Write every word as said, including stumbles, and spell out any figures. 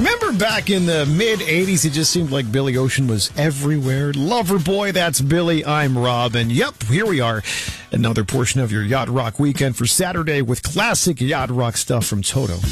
Remember back in the mid-eighties, it just seemed like Billy Ocean was everywhere. Loverboy, that's Billy, I'm Rob, and yep, here we are. Another portion of your Yacht Rock weekend for Saturday with classic Yacht Rock stuff from Toto.